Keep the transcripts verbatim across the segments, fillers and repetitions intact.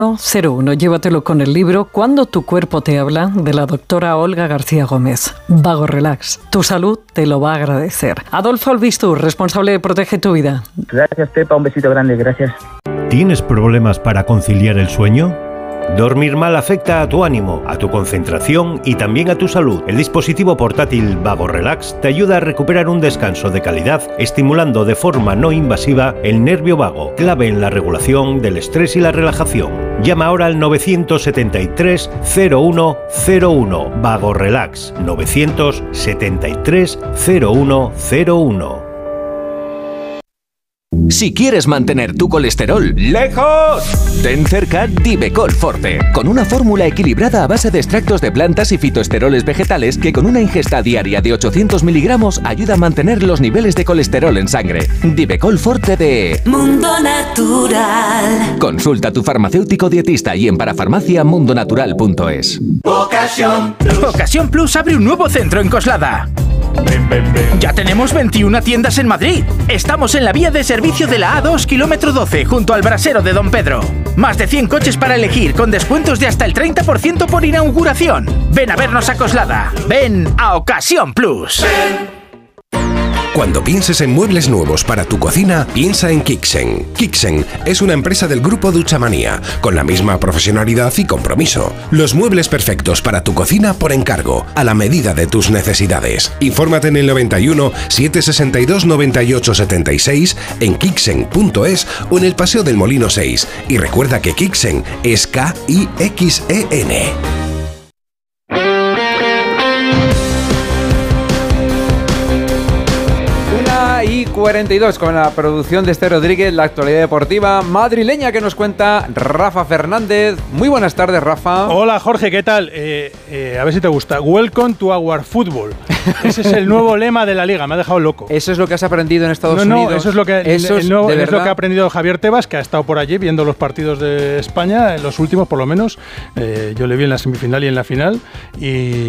cero uno. Llévatelo con el libro Cuando tu cuerpo te habla, de la doctora Olga García Gómez. Vago Relax. Tu salud te lo va a agradecer. Adolfo Albistur, responsable de Protege tu Vida. Gracias, Pepa. Un besito grande. Gracias. ¿Tienes problemas para conciliar el sueño? Dormir mal afecta a tu ánimo, a tu concentración y también a tu salud. El dispositivo portátil Vago Relax te ayuda a recuperar un descanso de calidad, estimulando de forma no invasiva el nervio vago, clave en la regulación del estrés y la relajación. Llama ahora al nueve siete tres, cero uno cero uno. Vago Relax. nueve siete tres, cero uno cero uno. Si quieres mantener tu colesterol lejos, ten cerca Divecol Forte, con una fórmula equilibrada a base de extractos de plantas y fitoesteroles vegetales que con una ingesta diaria de ochocientos miligramos ayuda a mantener los niveles de colesterol en sangre. Divecol Forte de Mundo Natural. Consulta a tu farmacéutico dietista y en parafarmacia mundonatural punto es. Ocasión Plus. Ocasión Plus abre un nuevo centro en Coslada. Ven, ven, ven. Ya tenemos veintiuna tiendas en Madrid. Estamos en la vía de servicio de la A dos, kilómetro doce, junto al brasero de Don Pedro. Más de cien coches para elegir, con descuentos de hasta el treinta por ciento por inauguración. Ven a vernos a Coslada. Ven a Ocasión Plus. Ven. Cuando pienses en muebles nuevos para tu cocina, piensa en Kixen. Kixen es una empresa del grupo Duchamanía, con la misma profesionalidad y compromiso. Los muebles perfectos para tu cocina por encargo, a la medida de tus necesidades. Infórmate en el noventa y uno, setecientos sesenta y dos, noventa y ocho setenta y seis, en kixen punto es o en el Paseo del Molino seis. Y recuerda que Kixen es K I X E N. Y cuarenta y dos con la producción de Esther Rodríguez, la actualidad deportiva madrileña que nos cuenta Rafa Fernández. Muy buenas tardes, Rafa. Hola, Jorge, ¿qué tal? Eh, eh, a ver si te gusta. Welcome to our football. Ese es el nuevo lema de la liga, me ha dejado loco. ¿Eso es lo que has aprendido en Estados no, Unidos? No, eso es lo que, ¿Eso el, el nuevo, es, es lo que ha aprendido Javier Tebas, que ha estado por allí viendo los partidos de España, en los últimos por lo menos. Eh, yo le vi en la semifinal y en la final. Y,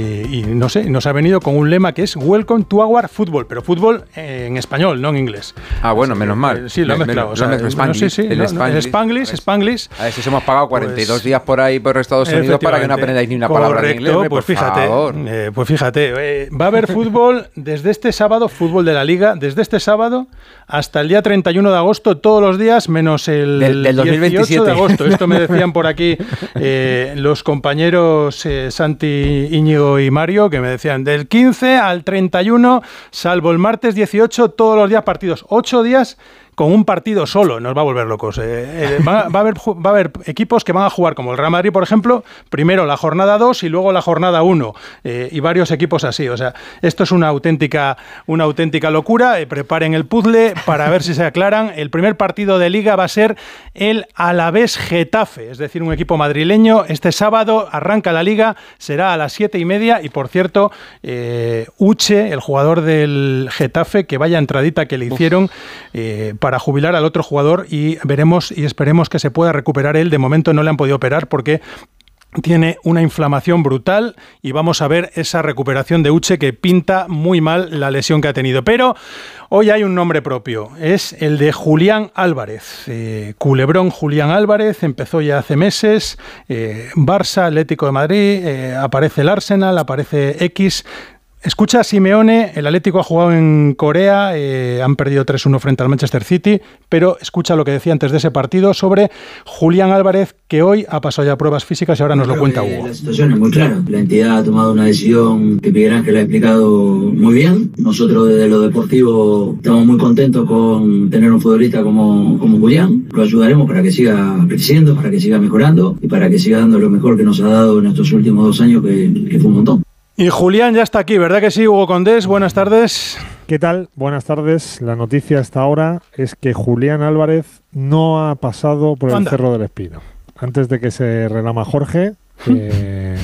y no sé, nos ha venido con un lema que es Welcome to our football, pero fútbol eh, en español, no en inglés. Ah, bueno, menos mal. Eh, sí, lo he mezclado. O sea, no, sí, sí, el no, Spanglish. Spanglish, Spanglish. A ver si hemos pagado cuarenta y dos pues, días por ahí por Estados Unidos para que no aprendáis ni una correcto, palabra en inglés. Hombre, pues, por fíjate, favor. Eh, pues fíjate, eh, va a haber fútbol desde este sábado, fútbol de la Liga, desde este sábado hasta el día treinta y uno de agosto, todos los días, menos el del, del dos mil veintisiete. dieciocho de agosto. Esto me decían por aquí eh, los compañeros eh, Santi, Íñigo y Mario, que me decían del quince al treinta y uno, salvo el martes dieciocho, todos los días partidos, ocho días con un partido solo, nos va a volver locos. Eh, eh, va, va, a haber, va a haber equipos que van a jugar, como el Real Madrid, por ejemplo, primero la jornada dos y luego la jornada uno, eh, y varios equipos así. O sea, esto es una auténtica, una auténtica locura. Eh, preparen el puzzle para ver si se aclaran. El primer partido de Liga va a ser el Alavés Getafe, es decir, un equipo madrileño. Este sábado arranca la Liga, será a las siete y media. Y, por cierto, eh, Uche, el jugador del Getafe, que vaya entradita que le hicieron eh, para jubilar al otro jugador, y veremos y esperemos que se pueda recuperar él. De momento no le han podido operar porque tiene una inflamación brutal y vamos a ver esa recuperación de Uche, que pinta muy mal la lesión que ha tenido. Pero hoy hay un nombre propio, es el de Julián Álvarez. Eh, Culebrón Julián Álvarez, empezó ya hace meses, eh, Barça, Atlético de Madrid, eh, aparece el Arsenal, aparece X. Escucha a Simeone, el Atlético ha jugado en Corea, eh, han perdido tres uno frente al Manchester City, pero escucha lo que decía antes de ese partido sobre Julián Álvarez, que hoy ha pasado ya pruebas físicas y ahora nos lo cuenta Hugo. La situación es muy clara, la entidad ha tomado una decisión que Miguel Ángel ha explicado muy bien. Nosotros desde lo deportivo estamos muy contentos con tener un futbolista como, como Julián. Lo ayudaremos para que siga creciendo, para que siga mejorando y para que siga dando lo mejor que nos ha dado en estos últimos dos años, que, que fue un montón. Y Julián ya está aquí, ¿verdad que sí, Hugo Condés? Buenas tardes. ¿Qué tal? Buenas tardes. La noticia hasta ahora es que Julián Álvarez no ha pasado por el Anda. Cerro del Espino. Antes de que se relama Jorge, eh,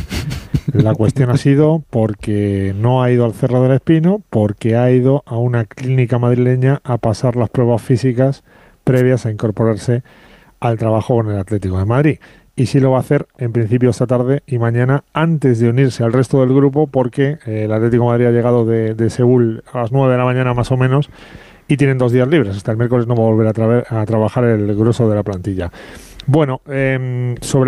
la cuestión ha sido porque no ha ido al Cerro del Espino, porque ha ido a una clínica madrileña a pasar las pruebas físicas previas a incorporarse al trabajo con el Atlético de Madrid. Y sí lo va a hacer en principio esta tarde y mañana, antes de unirse al resto del grupo, porque eh, el Atlético de Madrid ha llegado de, de Seúl a las nueve de la mañana más o menos y tienen dos días libres. Hasta el miércoles no va a volver a, tra- a trabajar el grueso de la plantilla. Bueno, eh, sobre